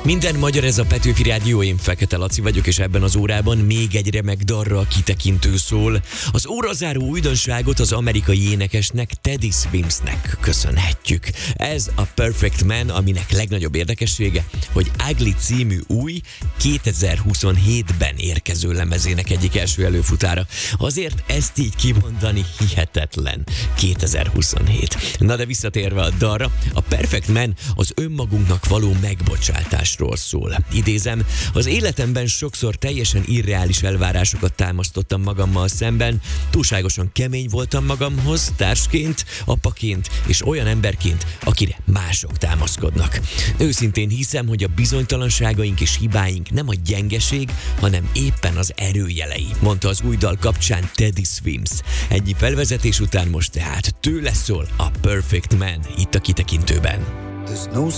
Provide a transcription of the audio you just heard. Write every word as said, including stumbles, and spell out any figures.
Minden magyar, ez a Petőfi Rádió, én Fekete Laci vagyok, és ebben az órában még egy remek dalra kitekintő szól. Az órazáró újdonságot az amerikai énekesnek, Teddy Swims-nek köszönhetjük. Ez a Perfect Man, aminek legnagyobb érdekessége, hogy Ugly című új, kétezer-huszonhétben érkező lemezének egyik első előfutára. Azért ezt így kimondani hihetetlen. kétezer-huszonhét. Na de visszatérve a dalra, a Perfect Man az önmagunknak való megbocsátásról szól. Idézem, az életemben sokszor teljesen irreális elvárásokat támasztottam magammal szemben, túlságosan kemény voltam magamhoz, társként, apaként és olyan emberként, akire mások támaszkodnak. Őszintén hiszem, hogy a bizonytalanságaink és hibáink nem a gyengeség, hanem éppen az erőjelei, mondta az új dal kapcsán Teddy Swims. Ennyi felvezetés után most tehát tőle szól a Perfect Man itt a kitekintőben.